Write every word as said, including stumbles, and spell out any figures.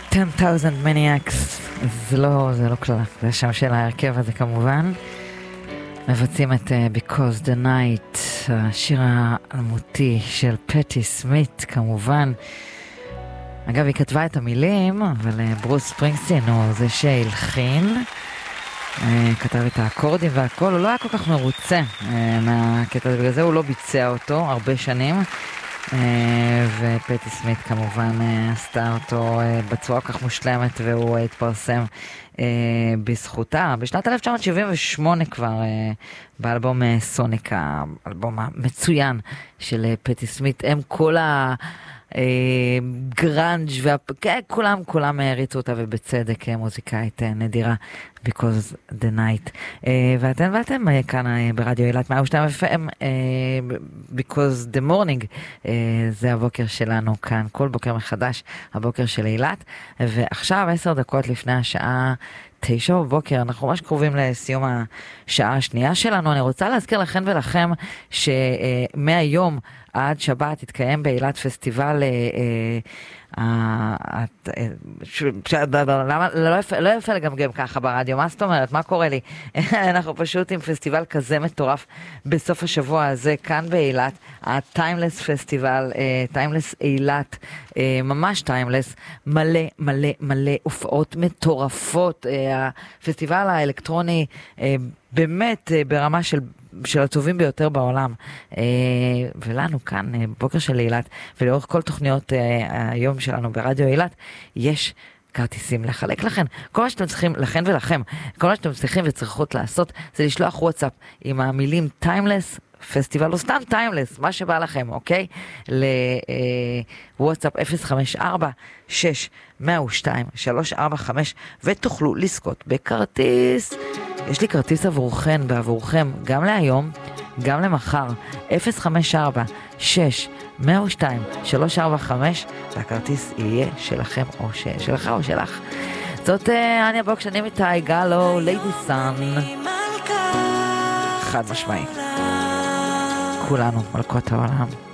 ten thousand Maniacs, זה לא, זה לא כלל, זה השם של ההרכב הזה כמובן. מבצעים את uh, Because the Night, השיר האלמותי של פטי סמית כמובן. אגב, היא כתבה את המילים, אבל uh, ברוס ספרינגסטין הוא זה שהלחין, uh, כתב את האקורדים והכל, הוא לא היה כל כך מרוצה uh, מהקטע, בגלל זה הוא לא ביצע אותו הרבה שנים. Uh, ופטי סמית כמובן uh, עשתה אותו uh, בצורה כך מושלמת, והוא uh, התפרסם uh, בזכותה בשנת אלף תשע מאות שבעים ושמונה כבר uh, באלבום uh, סוניק, האלבום המצוין של uh, פטי סמית. הם כל ה... גרנג' וכולם כולם הריצו אותה, ובצדק, מוזיקאית נדירה, Because the Night. ואתם ואתם כאן ברדיו אילת מאה ושתיים אף אם, Because the Morning, זה הבוקר שלנו כאן, כל בוקר מחדש, הבוקר של אילת. ועכשיו עשר דקות לפני השעה תשע בבוקר, אנחנו ממש קרובים לסיום השעה השנייה שלנו. אני רוצה להזכיר לכם ולכם שמהיום עד שבת התקיים באילת פסטיבל, למה לא יפה לגמגם ככה ברדיו, מה זאת אומרת, מה קורה לי? אנחנו פשוט עם פסטיבל כזה מטורף בסוף השבוע הזה כאן באילת, הטיימלס פסטיבל, טיימלס אילת, ממש טיימלס, מלא מלא מלא הופעות מטורפות, הפסטיבל האלקטרוני באמת ברמה של של הטובים ביותר בעולם, ולנו כאן בוקר של אילת, ולאורך כל תוכניות היום שלנו ברדיו אילת יש כרטיסים לחלק. לכן כל מה שאתם צריכים, לכן ולכם, כל מה שאתם צריכים וצריכות לעשות זה לשלוח וואטסאפ עם המילים טיימלס פסטיבל, או סתם טיימלס, מה שבא לכם, אוקיי? לוואטסאפ אפס חמש ארבע שש מאה ושתיים שלוש ארבע חמש, ותוכלו לזכות בכרטיס. יש לי כרטיס עבורכן ועבורכם, גם להיום, גם למחר, אפס חמש ארבע שש מאה ושתיים שלוש ארבע חמש, והכרטיס יהיה שלכם או ש... שלך או שלך. זאת אני הבוק שאני איתי גלו, ליידי סן, חד משמעי. כולנו מלכות העולם.